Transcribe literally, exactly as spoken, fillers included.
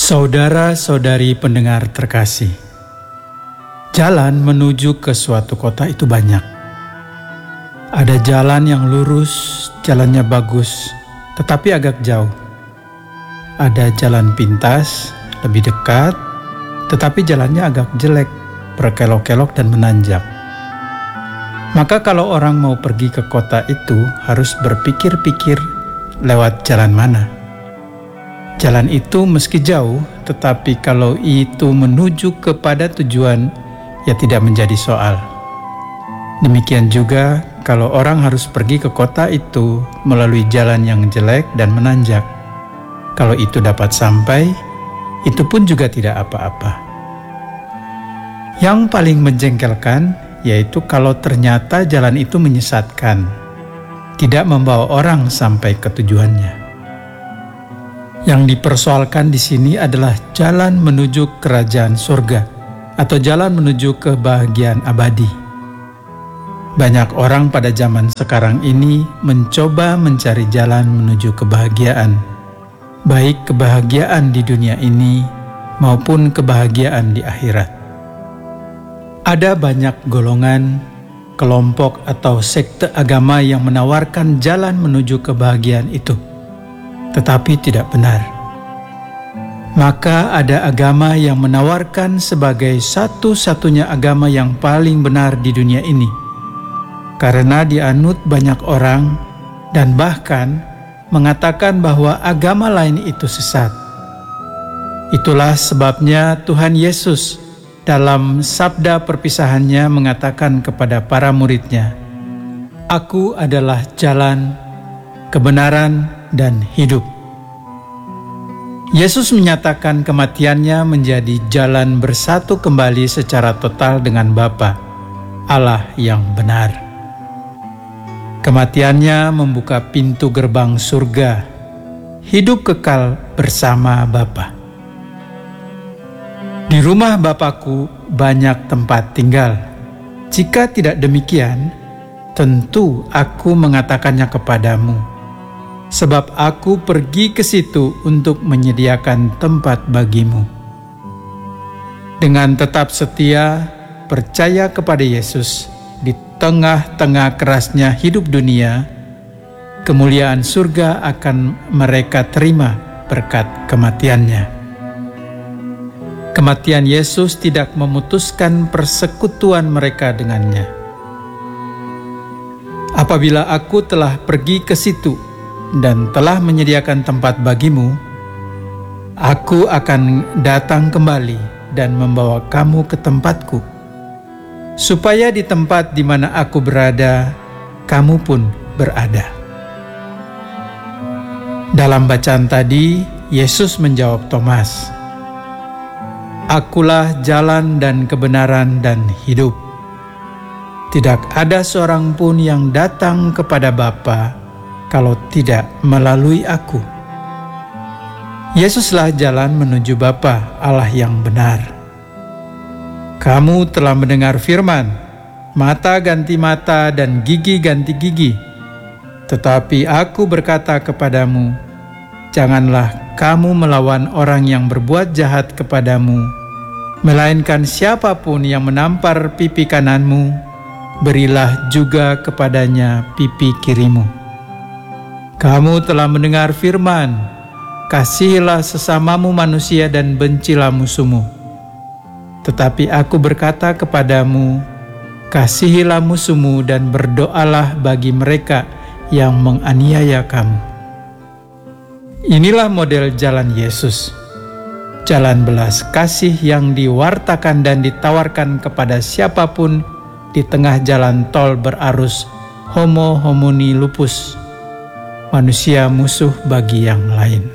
Saudara-saudari pendengar terkasih, jalan menuju ke suatu kota itu banyak. Ada jalan yang lurus, jalannya bagus, tetapi agak jauh. Ada jalan pintas, lebih dekat, tetapi jalannya agak jelek, berkelok-kelok dan menanjak. Maka kalau orang mau pergi ke kota itu harus berpikir-pikir lewat jalan mana. Jalan itu meski jauh, tetapi kalau itu menuju kepada tujuan, ya tidak menjadi soal. Demikian juga kalau orang harus pergi ke kota itu melalui jalan yang jelek dan menanjak. Kalau itu dapat sampai, itu pun juga tidak apa-apa. Yang paling menjengkelkan yaitu kalau ternyata jalan itu menyesatkan, tidak membawa orang sampai ke tujuannya. Yang dipersoalkan di sini adalah jalan menuju kerajaan surga atau jalan menuju kebahagiaan abadi. Banyak orang pada zaman sekarang ini mencoba mencari jalan menuju kebahagiaan, baik kebahagiaan di dunia ini maupun kebahagiaan di akhirat. Ada banyak golongan, kelompok atau sekte agama yang menawarkan jalan menuju kebahagiaan itu, tetapi tidak benar. Maka ada agama yang menawarkan sebagai satu-satunya agama yang paling benar di dunia ini, karena dianut banyak orang dan bahkan mengatakan bahwa agama lain itu sesat. Itulah sebabnya Tuhan Yesus dalam sabda perpisahannya mengatakan kepada para muridnya, "Aku adalah jalan, kebenaran, dan hidup." Yesus menyatakan kematiannya menjadi jalan bersatu kembali secara total dengan Bapa, Allah yang benar. Kematiannya membuka pintu gerbang surga, hidup kekal bersama Bapa. Di rumah Bapakku banyak tempat tinggal. Jika tidak demikian, tentu aku mengatakannya kepadamu, sebab aku pergi ke situ untuk menyediakan tempat bagimu. Dengan tetap setia, percaya kepada Yesus di tengah-tengah kerasnya hidup dunia, kemuliaan surga akan mereka terima berkat kematiannya. Kematian Yesus tidak memutuskan persekutuan mereka dengannya. Apabila aku telah pergi ke situ dan telah menyediakan tempat bagimu, aku akan datang kembali dan membawa kamu ke tempatku, supaya di tempat di mana aku berada, kamu pun berada. Dalam bacaan tadi, Yesus menjawab Thomas, "Akulah jalan dan kebenaran dan hidup. Tidak ada seorang pun yang datang kepada Bapa kalau tidak melalui aku." Yesuslah jalan menuju Bapa, Allah yang benar. Kamu telah mendengar firman, mata ganti mata dan gigi ganti gigi. Tetapi aku berkata kepadamu, janganlah kamu melawan orang yang berbuat jahat kepadamu, melainkan siapapun yang menampar pipi kananmu, berilah juga kepadanya pipi kirimu. Kamu telah mendengar firman, kasihilah sesamamu manusia dan bencilah musuhmu. Tetapi aku berkata kepadamu, kasihilah musuhmu dan berdoalah bagi mereka yang menganiaya kamu. Inilah model jalan Yesus, jalan belas kasih yang diwartakan dan ditawarkan kepada siapapun di tengah jalan tol berarus homo homini lupus, manusia musuh bagi yang lain.